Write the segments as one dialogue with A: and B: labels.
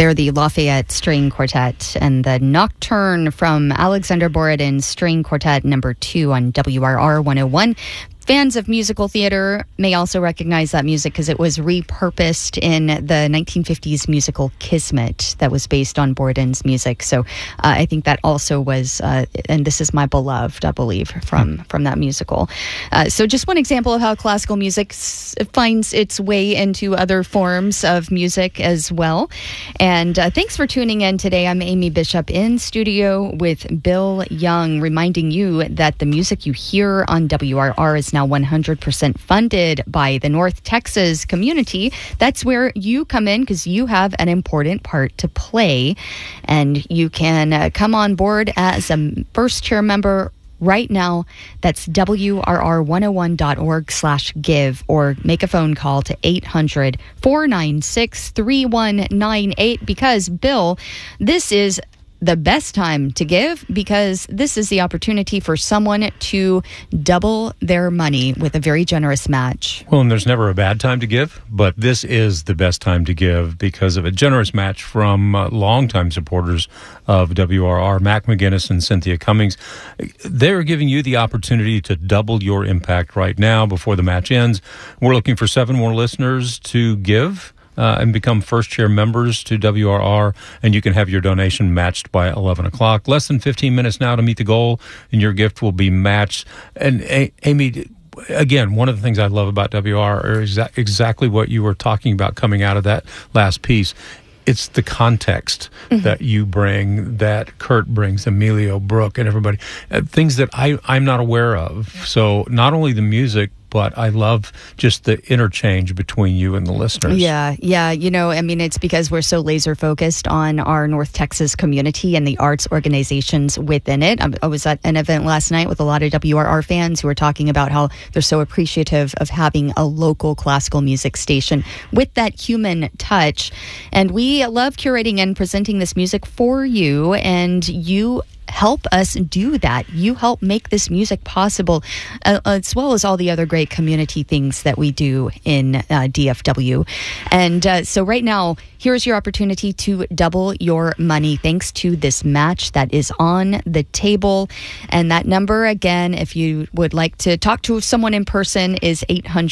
A: They're the Lafayette String Quartet and the Nocturne from Alexander Borodin's String Quartet number 2 on WRR 101. Fans of musical theater may also recognize that music because it was repurposed in the 1950s musical Kismet that was based on Borodin's music. So I think that also was, and This Is My Beloved, I believe, from that musical. So just one example of how classical music finds its way into other forms of music as well. And thanks for tuning in today. I'm Amy Bishop in studio with Bill Young, reminding you that the music you hear on WRR is now 100% funded by the North Texas community. That's where you come in because you have an important part to play. And you can come on board as a first chair member right now. That's WRR101.org/give, or make a phone call to 800-496-3198 because, Bill, this is the best time to give because this is the opportunity for someone to double their money with a very generous match.
B: Well, and there's never a bad time to give, but this is the best time to give because of a generous match from longtime supporters of WRR, Mac McGinnis and Cynthia Cummings. They're giving you the opportunity to double your impact right now before the match ends. We're looking for 7 more listeners to give and become first-chair members to WRR, and you can have your donation matched by 11 o'clock. Less than 15 minutes now to meet the goal, and your gift will be matched. And Amy, again, one of the things I love about WRR is exactly what you were talking about coming out of that last piece. It's the context that you bring, that Kurt brings, Emilio, Brooke, and everybody, things that I'm not aware of. So not only the music, but I love just the interchange between you and the listeners. Yeah.
A: You know, I mean, it's because we're so laser focused on our North Texas community and the arts organizations within it. I was at an event last night with a lot of WRR fans who were talking about how they're so appreciative of having a local classical music station with that human touch. And we love curating and presenting this music for you, and you help us do that. You help make this music possible, as well as all the other great community things that we do in DFW. And so right now, here's your opportunity to double your money thanks to this match that is on the table. And that number, again, if you would like to talk to someone in person, is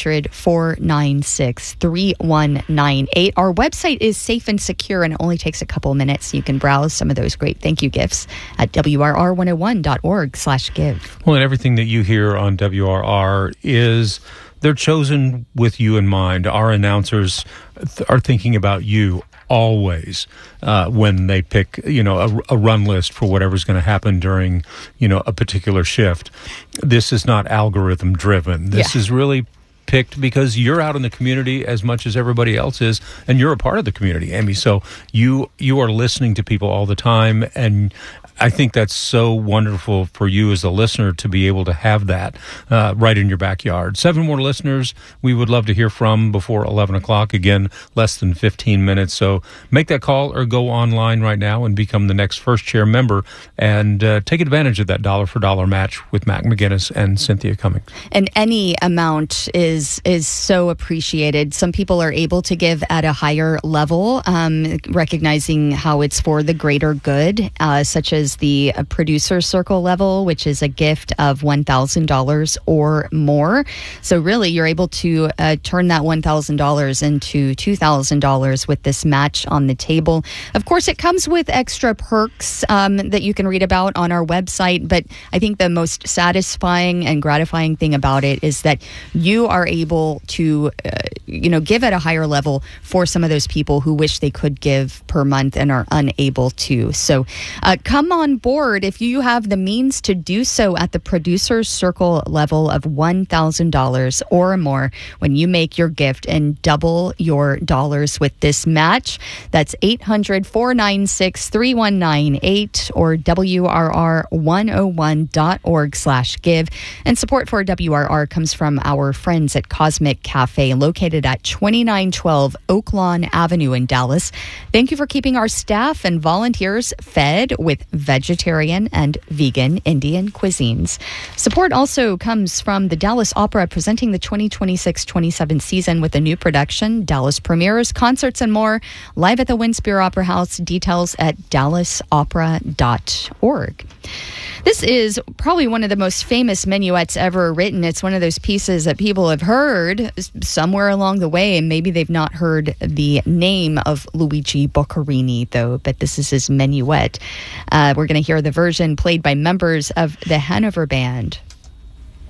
A: 800-496-3198. Our website is safe and secure, and it only takes a couple minutes. You can browse some of those great thank you gifts at WRR101.org/give.
B: Well, and everything that you hear on WRR they're chosen with you in mind. Our announcers are thinking about you always when they pick, a run list for whatever's going to happen during, a particular shift. This is not algorithm driven. This is really picked because you're out in the community as much as everybody else is, and you're a part of the community, Amy. So you are listening to people all the time, and I think that's so wonderful for you as a listener to be able to have that right in your backyard. 7 more listeners we would love to hear from before 11 o'clock. Again, less than 15 minutes. So make that call or go online right now and become the next first chair member and take advantage of that dollar-for-dollar match with Mac McGinnis and Cynthia Cummings.
A: And any amount is so appreciated. Some people are able to give at a higher level, recognizing how it's for the greater good, such as the producer circle level, which is a gift of $1,000 or more. So really, you're able to turn that $1,000 into $2,000 with this match on the table. Of course, it comes with extra perks that you can read about on our website, but I think the most satisfying and gratifying thing about it is that you are able to, give at a higher level for some of those people who wish they could give per month and are unable to. So come on board if you have the means to do so at the producer's circle level of $1,000 or more when you make your gift and double your dollars with this match. That's 800-496-3198 or WRR101.org/give. And support for WRR comes from our friends friends at Cosmic Cafe, located at 2912 Oaklawn Avenue in Dallas. Thank you for keeping our staff and volunteers fed with vegetarian and vegan Indian cuisines. Support also comes from the Dallas Opera, presenting the 2026-27 season with a new production, Dallas premieres, concerts, and more, live at the Winspear Opera House. Details at dallasopera.org. This is probably one of the most famous minuets ever written. It's one of those pieces that people have heard somewhere along the way, and maybe they've not heard the name of Luigi Boccherini, though, but this is his minuet. We're going to hear the version played by members of the Hanover Band.